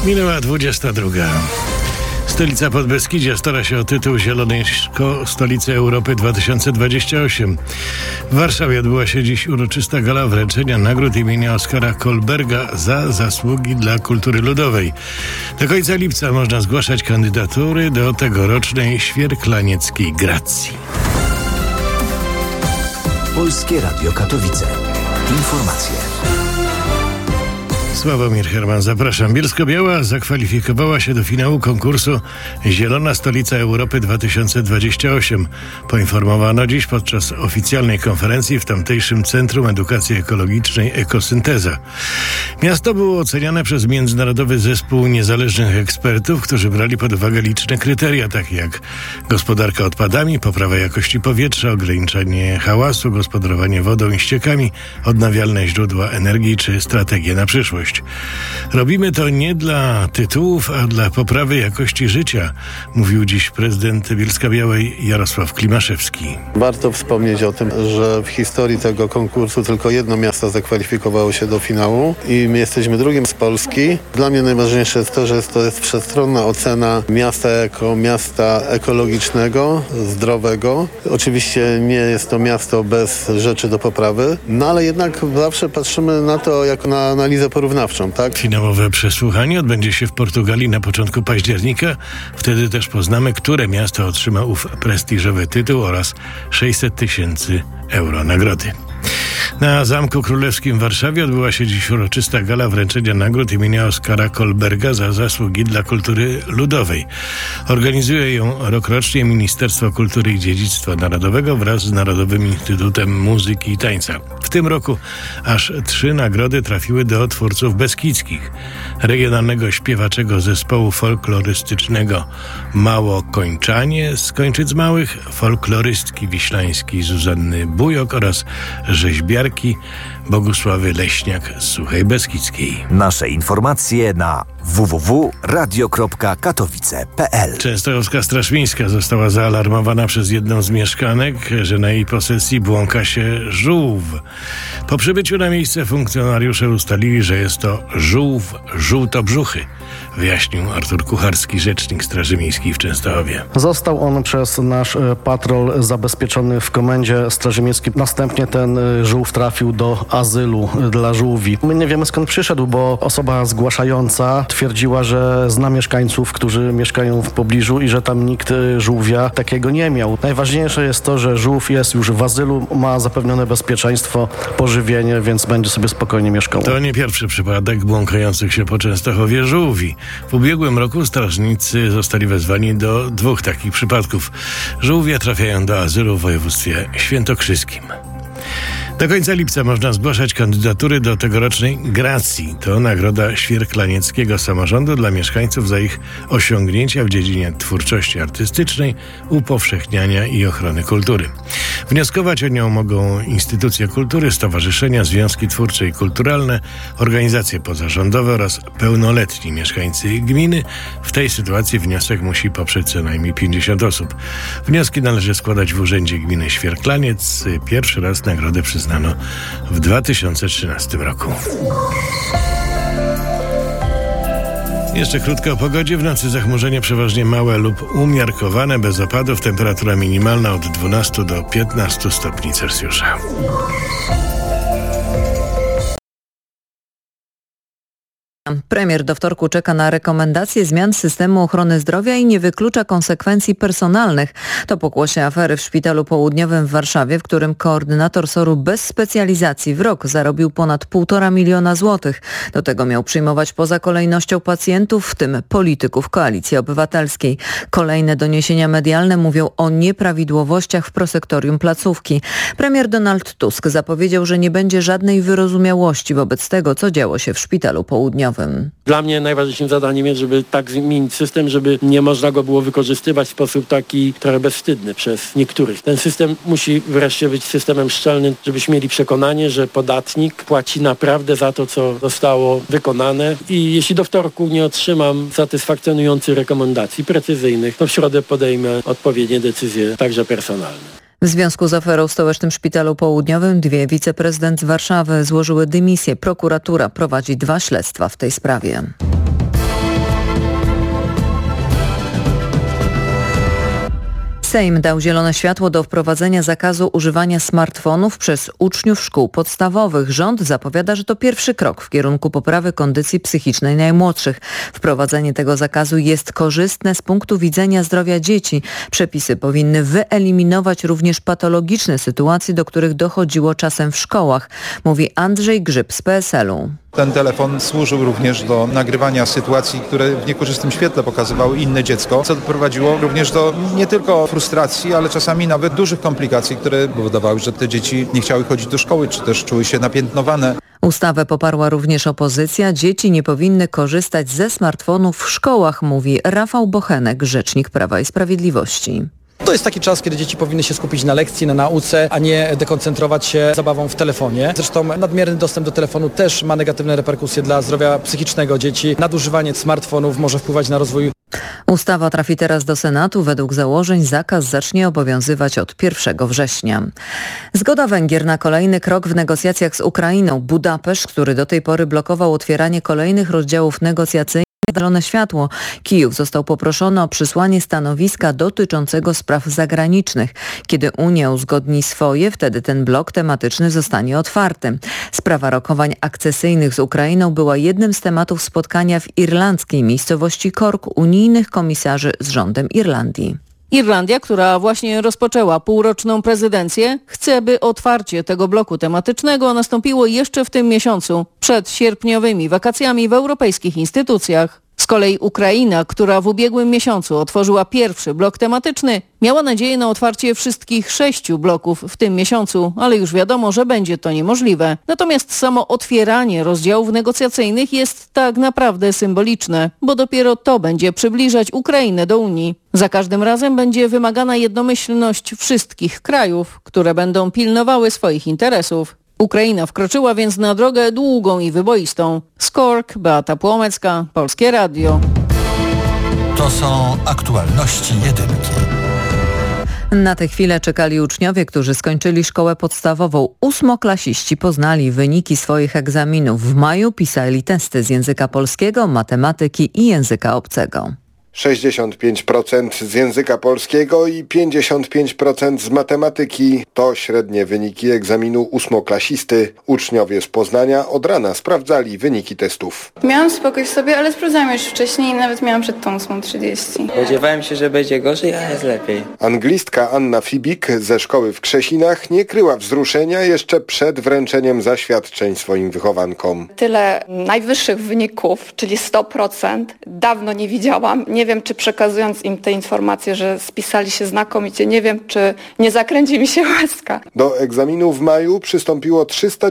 Minęła 22. Stolica Podbeskidzia stara się o tytuł Zielonej Stolicy Europy 2028. W Warszawie odbyła się dziś uroczysta gala wręczenia nagród imienia Oskara Kolberga za zasługi dla kultury ludowej. Do końca lipca można zgłaszać kandydatury do tegorocznej Świerklanieckiej Gracji. Polskie Radio Katowice. Informacje. Sławomir Herman, zapraszam. Bielsko-Biała zakwalifikowała się do finału konkursu Zielona Stolica Europy 2028. Poinformowano dziś podczas oficjalnej konferencji w tamtejszym Centrum Edukacji Ekologicznej Ekosynteza. Miasto było oceniane przez międzynarodowy zespół niezależnych ekspertów, którzy brali pod uwagę liczne kryteria, takie jak gospodarka odpadami, poprawa jakości powietrza, ograniczanie hałasu, gospodarowanie wodą i ściekami, odnawialne źródła energii czy strategie na przyszłość. Robimy to nie dla tytułów, a dla poprawy jakości życia, mówił dziś prezydent Bielska-Białej Jarosław Klimaszewski. Warto wspomnieć o tym, że w historii tego konkursu tylko jedno miasto zakwalifikowało się do finału i my jesteśmy drugim z Polski. Dla mnie najważniejsze jest to, że to jest wszechstronna ocena miasta jako miasta ekologicznego, zdrowego. Oczywiście nie jest to miasto bez rzeczy do poprawy, no ale jednak zawsze patrzymy na to jako na analizę porównawczą, tak? Finałowe przesłuchanie odbędzie się w Portugalii na początku października. Wtedy też poznamy, które miasto otrzyma ów prestiżowy tytuł oraz 600 000 euro nagrody. Na Zamku Królewskim w Warszawie odbyła się dziś uroczysta gala wręczenia nagród imienia Oskara Kolberga za zasługi dla kultury ludowej. Organizuje ją rokrocznie Ministerstwo Kultury i Dziedzictwa Narodowego wraz z Narodowym Instytutem Muzyki i Tańca. W tym roku aż 3 nagrody trafiły do twórców beskidzkich. Regionalnego śpiewaczego zespołu folklorystycznego Małokończanie z Kończyc Małych, folklorystki wiślańskiej Zuzanny Bujok oraz rzeźbiarki Bogusławy Leśniak z Suchej Beskidzkiej. Nasze informacje na www.radio.katowice.pl. Częstochowska Straż Miejska została zaalarmowana przez jedną z mieszkanek, że na jej posesji błąka się żółw. Po przybyciu na miejsce funkcjonariusze ustalili, że jest to żółw żółtobrzuchy, wyjaśnił Artur Kucharski, rzecznik Straży Miejskiej w Częstochowie. Został on przez nasz patrol zabezpieczony w komendzie Straży Miejskiej. Następnie ten żółw trafił do azylu dla żółwi. My nie wiemy, skąd przyszedł, bo osoba zgłaszająca twierdziła, że zna mieszkańców, którzy mieszkają w pobliżu i że tam nikt żółwia takiego nie miał. Najważniejsze jest to, że żółw jest już w azylu, ma zapewnione bezpieczeństwo, pożywienie, więc będzie sobie spokojnie mieszkał. To nie pierwszy przypadek błąkających się po Częstochowie żółwi. W ubiegłym roku strażnicy zostali wezwani do 2 takich przypadków. Żółwie trafiają do azylu w województwie świętokrzyskim. Do końca lipca można zgłaszać kandydatury do tegorocznej Gracji. To nagroda Świerklanieckiego Samorządu dla mieszkańców za ich osiągnięcia w dziedzinie twórczości artystycznej, upowszechniania i ochrony kultury. Wnioskować o nią mogą instytucje kultury, stowarzyszenia, związki twórcze i kulturalne, organizacje pozarządowe oraz pełnoletni mieszkańcy gminy. W tej sytuacji wniosek musi poprzeć co najmniej 50 osób. Wnioski należy składać w Urzędzie Gminy Świerklaniec. Pierwszy raz nagrodę przyznano w 2013 roku. Jeszcze krótko o pogodzie. W nocy zachmurzenie przeważnie małe lub umiarkowane, bez opadów. Temperatura minimalna od 12 do 15 stopni Celsjusza. Premier do wtorku czeka na rekomendacje zmian systemu ochrony zdrowia i nie wyklucza konsekwencji personalnych. To pokłosie afery w Szpitalu Południowym w Warszawie, w którym koordynator SOR-u bez specjalizacji w rok zarobił ponad 1,5 miliona złotych. Do tego miał przyjmować poza kolejnością pacjentów, w tym polityków Koalicji Obywatelskiej. Kolejne doniesienia medialne mówią o nieprawidłowościach w prosektorium placówki. Premier Donald Tusk zapowiedział, że nie będzie żadnej wyrozumiałości wobec tego, co działo się w Szpitalu Południowym. Dla mnie najważniejszym zadaniem jest, żeby tak zmienić system, żeby nie można go było wykorzystywać w sposób taki trochę bezwstydny przez niektórych. Ten system musi wreszcie być systemem szczelnym, żebyśmy mieli przekonanie, że podatnik płaci naprawdę za to, co zostało wykonane i jeśli do wtorku nie otrzymam satysfakcjonujących rekomendacji precyzyjnych, to w środę podejmę odpowiednie decyzje, także personalne. W związku z aferą w Stołecznym Szpitalu Południowym 2 wiceprezydent z Warszawy złożyły dymisję. Prokuratura prowadzi 2 śledztwa w tej sprawie. Sejm dał zielone światło do wprowadzenia zakazu używania smartfonów przez uczniów szkół podstawowych. Rząd zapowiada, że to pierwszy krok w kierunku poprawy kondycji psychicznej najmłodszych. Wprowadzenie tego zakazu jest korzystne z punktu widzenia zdrowia dzieci. Przepisy powinny wyeliminować również patologiczne sytuacje, do których dochodziło czasem w szkołach, mówi Andrzej Grzyb z PSL-u. Ten telefon służył również do nagrywania sytuacji, które w niekorzystnym świetle pokazywały inne dziecko, co doprowadziło również do nie tylko frustracji, ale czasami nawet dużych komplikacji, które powodowały, że te dzieci nie chciały chodzić do szkoły, czy też czuły się napiętnowane. Ustawę poparła również opozycja. Dzieci nie powinny korzystać ze smartfonów w szkołach, mówi Rafał Bochenek, rzecznik Prawa i Sprawiedliwości. To jest taki czas, kiedy dzieci powinny się skupić na lekcji, na nauce, a nie dekoncentrować się zabawą w telefonie. Zresztą nadmierny dostęp do telefonu też ma negatywne reperkusje dla zdrowia psychicznego dzieci. Nadużywanie smartfonów może wpływać na rozwój. Ustawa trafi teraz do Senatu. Według założeń zakaz zacznie obowiązywać od 1 września. Zgoda Węgier na kolejny krok w negocjacjach z Ukrainą. Budapeszt, który do tej pory blokował otwieranie kolejnych rozdziałów negocjacyjnych, zielone światło. Kijów został poproszony o przysłanie stanowiska dotyczącego spraw zagranicznych. Kiedy Unia uzgodni swoje, wtedy ten blok tematyczny zostanie otwarty. Sprawa rokowań akcesyjnych z Ukrainą była jednym z tematów spotkania w irlandzkiej miejscowości Cork unijnych komisarzy z rządem Irlandii. Irlandia, która właśnie rozpoczęła półroczną prezydencję, chce, by otwarcie tego bloku tematycznego nastąpiło jeszcze w tym miesiącu, przed sierpniowymi wakacjami w europejskich instytucjach. Z kolei Ukraina, która w ubiegłym miesiącu otworzyła pierwszy blok tematyczny, miała nadzieję na otwarcie wszystkich 6 bloków w tym miesiącu, ale już wiadomo, że będzie to niemożliwe. Natomiast samo otwieranie rozdziałów negocjacyjnych jest tak naprawdę symboliczne, bo dopiero to będzie przybliżać Ukrainę do Unii. Za każdym razem będzie wymagana jednomyślność wszystkich krajów, które będą pilnowały swoich interesów. Ukraina wkroczyła więc na drogę długą i wyboistą. Z Cork, Beata Płomecka, Polskie Radio. To są aktualności jedynki. Na tę chwilę czekali uczniowie, którzy skończyli szkołę podstawową. 8-klasiści poznali wyniki swoich egzaminów. W maju pisali testy z języka polskiego, matematyki i języka obcego. 65% z języka polskiego i 55% z matematyki to średnie wyniki egzaminu 8-klasisty. Uczniowie z Poznania od rana sprawdzali wyniki testów. Miałam spokój w sobie, ale sprawdzałam już wcześniej i nawet miałam przed tą 8:30. Spodziewałem się, że będzie gorzej, ale jest lepiej. Anglistka Anna Fibik ze szkoły w Krzesinach nie kryła wzruszenia jeszcze przed wręczeniem zaświadczeń swoim wychowankom. Tyle najwyższych wyników, czyli 100%, dawno nie widziałam. Nie wiem, czy przekazując im te informacje, że spisali się znakomicie, nie wiem, czy nie zakręci mi się łezka. Do egzaminu w maju przystąpiło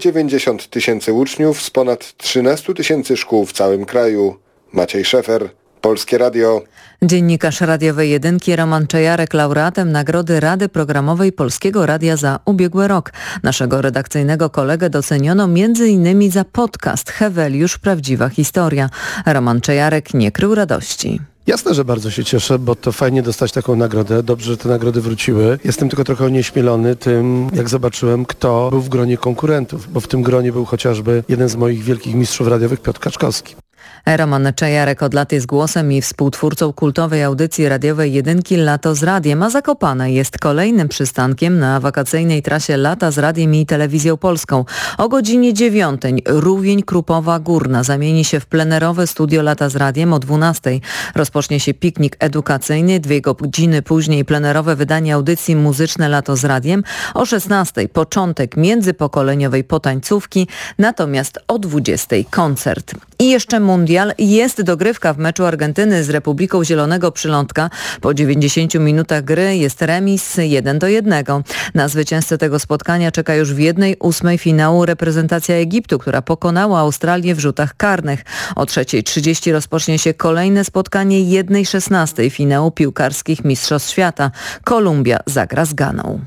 390 000 uczniów z ponad 13 000 szkół w całym kraju. Maciej Szefer, Polskie Radio. Dziennikarz radiowej jedynki Roman Czajarek, laureatem Nagrody Rady Programowej Polskiego Radia za ubiegły rok. Naszego redakcyjnego kolegę doceniono m.in. za podcast Heweliusz Prawdziwa Historia. Roman Czajarek nie krył radości. Jasne, że bardzo się cieszę, bo to fajnie dostać taką nagrodę. Dobrze, że te nagrody wróciły. Jestem tylko trochę onieśmielony tym, jak zobaczyłem, kto był w gronie konkurentów, bo w tym gronie był chociażby jeden z moich wielkich mistrzów radiowych, Piotr Kaczkowski. Roman Czajarek od lat jest głosem i współtwórcą kultowej audycji radiowej jedynki Lato z Radiem, a Zakopane jest kolejnym przystankiem na wakacyjnej trasie Lata z Radiem i Telewizją Polską. O godzinie 9 Rówień Krupowa Górna zamieni się w plenerowe studio Lata z Radiem. O 12 rozpocznie się piknik edukacyjny, 2 godziny później plenerowe wydanie audycji Muzyczne Lato z Radiem. O 16 początek międzypokoleniowej potańcówki, natomiast o 20 koncert. I jeszcze mundial. Jest dogrywka w meczu Argentyny z Republiką Zielonego Przylądka. Po 90 minutach gry jest remis 1-1. Na zwycięzcę tego spotkania czeka już w 1/8 finału reprezentacja Egiptu, która pokonała Australię w rzutach karnych. O 3:30 rozpocznie się kolejne spotkanie 1/16 finału piłkarskich Mistrzostw Świata. Kolumbia zagra z Ganą.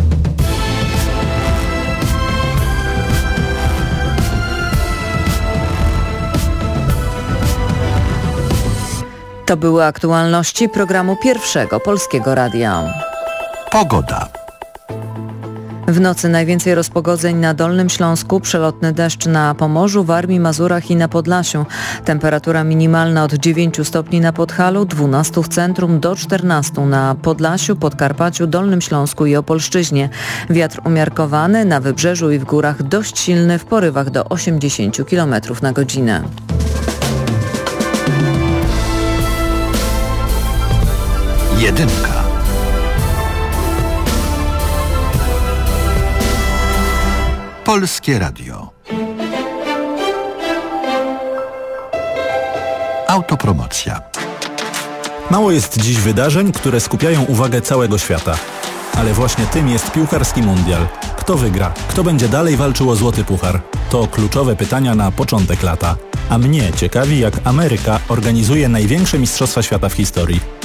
To były aktualności programu Pierwszego Polskiego Radia. Pogoda. W nocy najwięcej rozpogodzeń na Dolnym Śląsku, przelotny deszcz na Pomorzu, Warmii, Mazurach i na Podlasiu. Temperatura minimalna od 9 stopni na Podhalu, 12 w centrum do 14 na Podlasiu, Podkarpaciu, Dolnym Śląsku i Opolszczyźnie. Wiatr umiarkowany, na wybrzeżu i w górach dość silny, w porywach do 80 km na godzinę. Jedynka. Polskie Radio. Autopromocja. Mało jest dziś wydarzeń, które skupiają uwagę całego świata. Ale właśnie tym jest piłkarski mundial. Kto wygra? Kto będzie dalej walczył o złoty puchar? To kluczowe pytania na początek lata. A mnie ciekawi, jak Ameryka organizuje największe mistrzostwa świata w historii.